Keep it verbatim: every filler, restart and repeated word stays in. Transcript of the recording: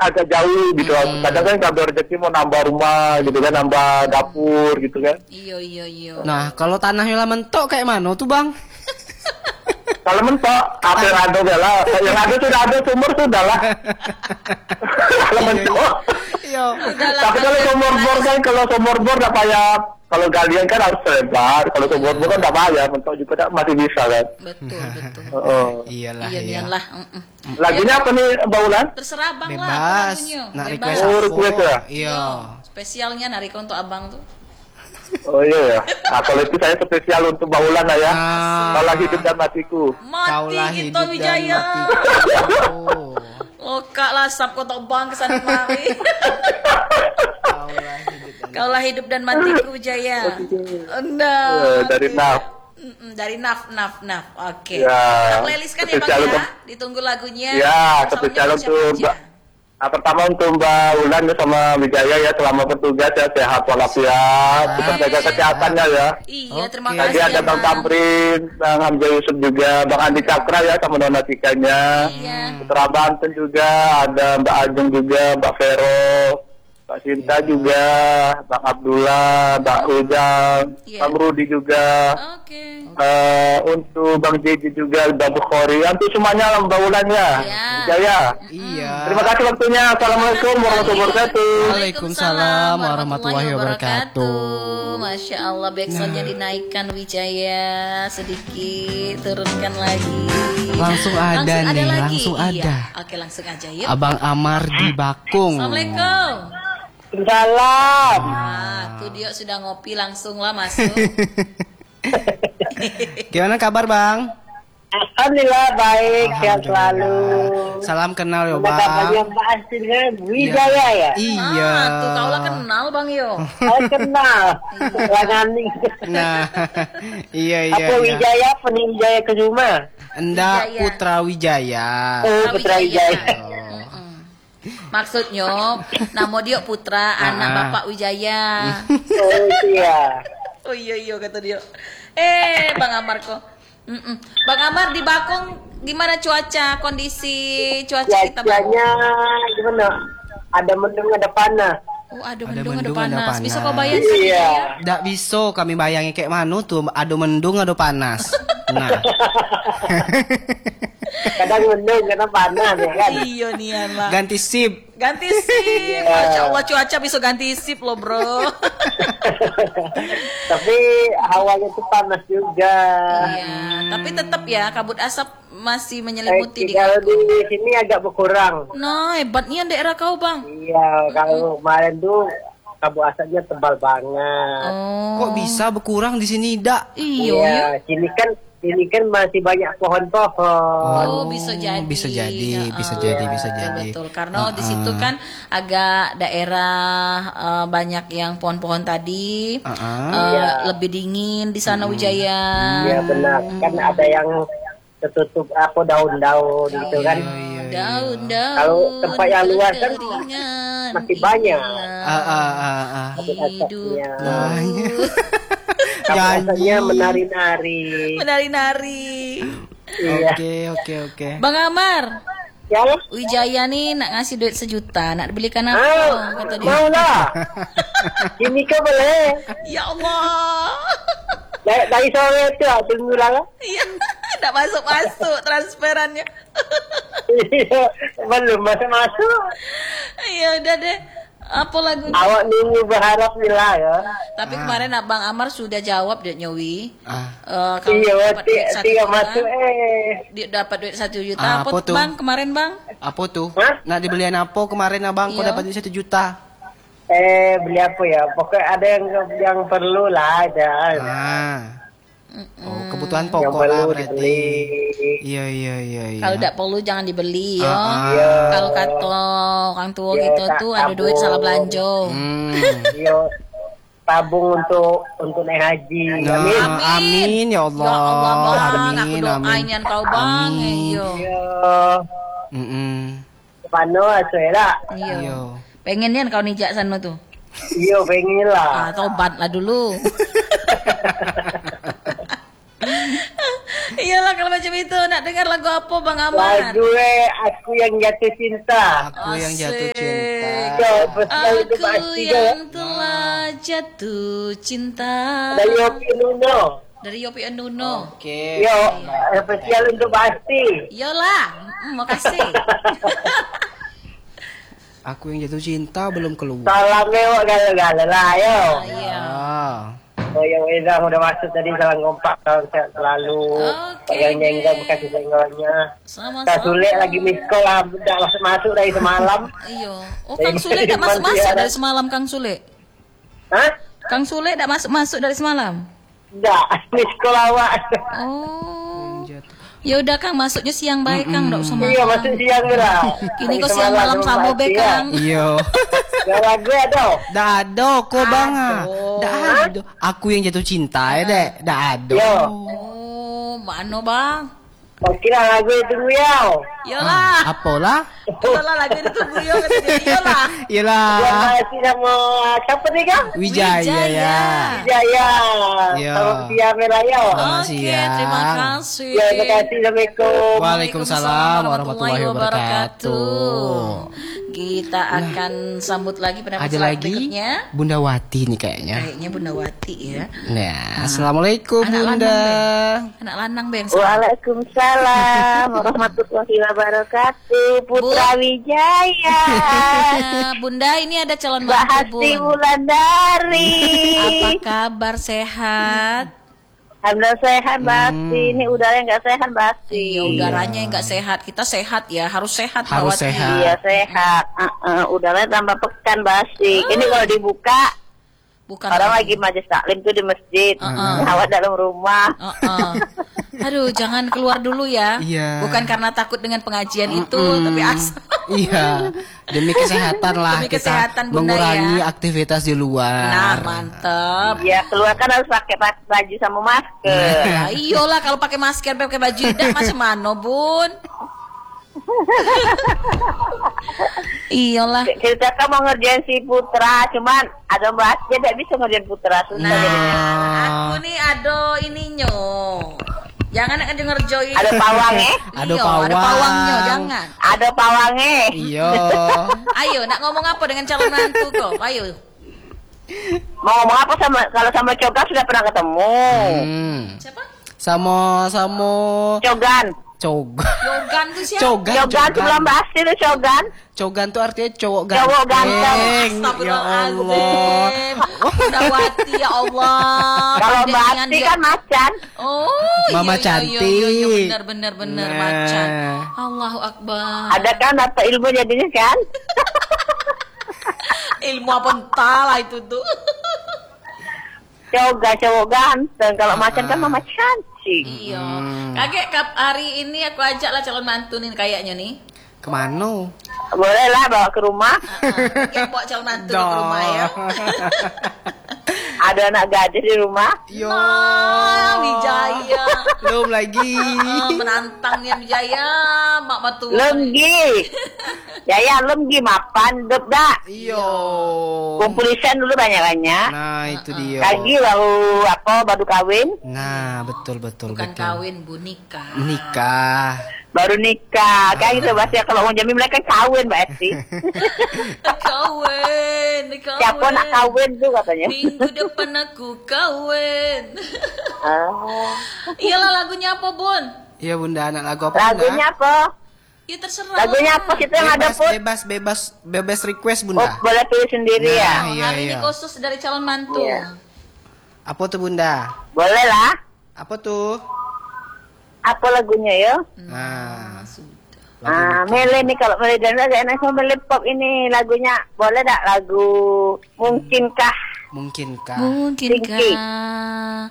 agak jauh gitu. Hmm. Kadang kan kalau rezeki mau nambah rumah gitu kan, nambah dapur gitu kan. Iya iya iya. Nah, kalau tanahnya lah mentok kayak mana tuh, Bang? Kalau mentok, apa yang ada udah lah. Yang ada sudah ada, sumur sudah lah. Kalau mentok. Iya. Tapi kalau sumur bor kan, kalau sumur bor nggak payah. Kalau galian kan harus lebar. Kalau sumur bor kan nggak payah. Mentok juga masih bisa kan. Betul betul. Oh. Iyalah. Iya iyalah. Lagunya apa nih, Mbak Ulan? Terserah Bang lah. Bebas. Nak request aku. Oh, request ya? Iya. Spesialnya Nariko untuk Abang tuh. Oh iya ya. Nah, kalau itu saya spesial untuk Mbak Ulan lah ya. Ah. Kaulah hidup dan matiku. Mati Kaulah kita hidup dan Wijaya. matiku. Loka lah sap kotok Bang kesana kemari. Kaulah hidup dan Kaulah hidup dan matiku Wijaya. Nah, Eh, dari Naf. Mm-mm, dari Naf Naf Naf. Oke. Ya, Kita playlist kan ya Bang spesial ya. untuk- Ditunggu lagunya. Ya, Salamnya spesial buat untuk siapa Mbak. aja? Nah, pertama untuk Mbak Ulan ya sama Wijaya ya, selama bertugas ya, sehat walafiat, tetap jaga kesehatannya ya. Iya, terima Oke. kasih Tadi ada ya, Bang Tamrin, Bang Hamzah Yusuf juga, Bang Andi Cakra ya sama Nona Tikanya. Iya. Putra Banten juga, ada Mbak Ajeng juga, Mbak Vero, Mbak Sinta juga, Bang Abdullah, Mbak Ujang, Iya. Bang Rudi juga. Oke. Eh, untuk Bang Jeji juga, Bang Bukhari, untuk semuanya Mbak Ulan ya. Ya. Jaya. Iya. Terima kasih waktunya. Assalamualaikum warahmatullahi wabarakatuh. Waalaikumsalam warahmatullahi wabarakatuh. Masya Allah, backsoundnya dinaikkan Wijaya sedikit, turunkan lagi. Langsung ada nih, lagi. langsung Iya. ada. Oke, langsung aja yuk. Abang Amar di Bakung. Assalamualaikum. Salam. Nah, tuh dia sudah ngopi, langsung lah masuk. Gimana kabar, Bang? Alhamdulillah baik, sehat selalu. Salam kenal ya, Bang. Bang. Mbak Astin kan Wijaya ya. Iya. Nah, tuh kau lah kenal Bang Yo. Saya kenal. Langani. Nah, iya iya. Apa iya. Wijaya? Apa nih Wijaya ke rumah? Endak Wijaya. Putra Wijaya. Oh, Putra Wijaya. Mm-mm. Maksudnya, nama dia Putra, anak Ah. Bapak Wijaya. Oh iya. Oh iya iya kata dia. Eh Bang Amar kok. Mm-mm. Bang Amar di Bakung gimana cuaca, kondisi cuaca kita Bang? Cuacanya gimana? Ada mendung, ada panas. Oh ada Ada mendung, ada mendung, ada panas. Bisa panas. kau bayangkan Iya. ya? Ndak bisa kami bayangi kayak mana tuh, ada mendung ada panas. Nah, Kadang mendung, kadang panas ya kan. Iya nih lah. ganti sip. Ganti sip. Masya Allah cuaca bisa ganti sip loh bro. Tapi hawanya tuh panas juga. Iya. Tapi tetap ya kabut asap masih Eh, menyelimuti di kalau kau. di sini agak berkurang. Nah hebatnya daerah kau Bang. Iya, kalau kemarin tuh kabut asapnya tebal banget. Oh. Kok bisa berkurang di sini, Dak? Iya. Iya, iya. sini kan sini kan masih banyak pohon-pohon. Oh bisa jadi, bisa jadi, Ya, bisa ah, jadi, bisa betul, jadi. betul. Karena Ah, di situ ah. kan agak daerah eh, banyak yang pohon-pohon tadi, Ah, ah. eh, Iya. lebih dingin di sana Wijaya. Iya benar, kan ada yang tertutup apa daun-daun gitu kan. Iya, iya. Daun-daun. Kalau tempat yang luas kan kekeringan masih banyak. hilang Ah, ah, ah, ah. Kabut asapnya. hidupku. Kabut asapnya Nyanyi. menari-nari. Menari-nari. Iya. Oke, oke, oke. Bang Amar, Ya, Wijaya nih nak ngasih duit sejuta, nak belikan ah, apa? Kata dia. mau lah. Ini kau boleh. Ya Allah. Dari, dari sore itu ah, tunggu lah. Iya, tidak masuk-masuk transferannya. Iya, belum masuk-masuk. Iya udah deh. Apa lagunya? Awak nunggu berharap nila ya. Tapi kemarin Abang Amar sudah jawab deh Nyowi. Ah. Eh, kalau Iya, dapat duit satu tiga juta, masuk eh. dia dapat duit satu juta. Ah, apa apa tuh? Bang kemarin Bang? Apa tuh? Hah? Nak dibelian apa kemarin, Abang? Kau Iya. dapat duit satu juta. Eh beli apa ya? Pokoknya ada yang yang perlu lah ada. Ah. Oh, kebutuhan Yang pokok perlu lah berarti. dibeli. Iya, iya, iya, iya. Kalau tidak perlu jangan dibeli ya. Ah, ah. Iya. Kalau kata orang tua Iya, kita tak tuh ada duit tabung. salah belanja. Hmm. Iya. Tabung untuk untuk naik haji. Nah, Amin. amin ya Allah. Ya Allah Bang, aku Amin, doain amin. yang kau Bang. Amin. Iya. Iya. Mm-mm. Pano asuela. Iya. Iya. Pengennya kau nijak sana tuh. Iya pengen lah. Ah, tobat lah dulu. Iyalah kalau macam itu. Nak dengar lagu apa Bang Amar? Lagu eh, Aku Yang Jatuh Cinta. Aku yang jatuh cinta. Yo, personal itu Aku pasti yang ke. telah jatuh cinta. Dari Yopi Nuno. Dari Yopi Anduno. Oke. Yo, spesial untuk pasti. Iyalah, mm, makasih. Aku yang jatuh cinta belum keluar. Salam lewat gala-gala lah, yo. Iya. Ah. Oh, yang Ezang udah masuk tadi, salam kompak, salam sehat selalu. Oke, Yang nyenggol, deh. kasih senggolnya. Sama-sama. Kak Sule lagi miss call lah, udah masuk-masuk dari semalam. Iya. Oh, Kang Sule tak masuk-masuk dari semalam Kang Sule. Hah? Kang Sule tak masuk-masuk dari semalam. Enggak, miss call awak. Oh. Jatuh. Ya udah Kang, masuknya siang baik Kang, enggak usah Iya, malam. masuk siang lah. Kini kau siang malam sama be Kang. Iyo. Yang lagu ada. Dah ada kok bang ah. Dah ada. Aku yang jatuh cinta ya dek. Dah ada. Yo. Oh, mana Bang? Oke lah, lagu itu ya. Iyalah. Apalah? Iyalah lagi ditunggu yo kata dia. Iyalah. Iyalah. Yang masih sama siapa nih kan? Wijaya Wijaya. ya. Jaya. Iya. Sama Sia Meraya. Selamat Oke, siang. terima kasih. Ya, terima kasih. Assalamualaikum. Waalaikumsalam warahmatullahi wabarakatuh. Kita akan sambut lagi pada Ada masalah lagi berikutnya. Bunda Wati nih kayaknya. Kayaknya Bunda Wati ya. Nah, assalamualaikum Anak Bunda. lanang, Anak lanang Bang. Waalaikumsalam warahmatullahi wabarakatuh. Putra Bu. Wijaya. Nah, Bunda ini ada calon Mbak mantu Hasti Bun. Wulandari. Apa kabar, sehat? Alhamdulillah sehat, Mbak Hasti. Ini udara yang nggak sehat, Mbak Hasti. Iya, udaranya yang nggak sehat. Kita sehat ya, harus sehat. Mbak Harus Wati. sehat. Iya sehat. Uh, uh, udaranya tambah pekan, Mbak Hasti. Ini kalau dibuka, Bukan orang lagi. lagi majelis taklim tuh di masjid. Uh-uh. Awak dalam rumah. Uh-uh. Aduh, jangan keluar dulu ya. Iya. Bukan karena takut dengan pengajian itu, tapi asal. Iya, demi kesehatan lah Demi kita kesehatan, Bunda, mengurangi ya. aktivitas di Nah, luar. mantep. Ya keluar kan harus pakai pa- baju sama masker. Nah, iyalah kalau pakai masker, pakai baju hitam macam mana, Bun? Iyalah. Kita kan mau ngerjain si Putra, cuman ada Mbak Hasti tidak bisa ngerjain Putra. Susah Nah. jadinya. Aku nih ada ininya. Jangan nak ngerjoin. Ada pawangnya, Ada Iya, pawang. ada pawangnya, jangan. ada pawangnya. Iya. Ayo, nak ngomong apa dengan calon mantu kok? Ayo. Mau ngomong apa sama kalau sama Cogan sudah pernah ketemu? Hmm. Siapa? Sama sama Cogan, Cogan. Yogan tuh siapa? Cogan. Cogan sebelum Mbak Hasti tuh Cogan. Cogan tuh artinya cowok ganteng. Cowok ganteng. Ya Allah. Astagfirullahaladzim. Bunda Wati, ya Allah. Kalau Mbak Pandangan Hasti dia- kan macan. Oh, Mama iya, iya, iya, cantik. iya, iya, benar benar benar Nah. macan. Allahu Akbar. Ada kan dapat ilmu jadinya kan? Ilmu apa entahlah itu tuh. Cogan cowok ganteng. Kalau macan kan mama cantik. Iya. Kakek kap hari ini aku ajak lah calon mantu nih kayaknya nih. Kemana? Boleh lah bawa ke rumah. Yang bawa calon mantu ke rumah ya. Ada anak gadis di rumah. Yo. Nah, Wijaya. Belum lagi. Ah, menantangnya Wijaya, mak batu. Lemgi. Jaya lemgi mapan dep dak. Iyo. Kumpul isen dulu banyak-banyak. Nah, itu dia. Kagi baru apa baru kawin. Nah, betul betul Bukan betul. kawin, bu nikah. Nikah. Baru nikah. Kayak gitu pasti kalau mau jamin mereka kawin Mbak Esti. Kawin, kawin. Siapa nak kawin tuh katanya. Minggu depan aku kawin. Oh. Iyalah lagunya apa, Bun? Iya Bunda, anak lagu apa Lagunya Bunda? apa? Ya terserah. Lagunya apa kita yang ada Bebas, pun? bebas, bebas, bebas request Oh, Bunda. boleh pilih sendiri Nah, ya. iya, Hari ini iya. khusus dari calon mantu. Iya. Apa tuh Bunda? Boleh lah. Apa tuh? Apa lagunya ya? Nah, Ah, Mele nih kalau Mele dan agak enak sama Mele pop ini lagunya. Boleh tak lagu Mungkinkah? mungkinkah? Mungkinkah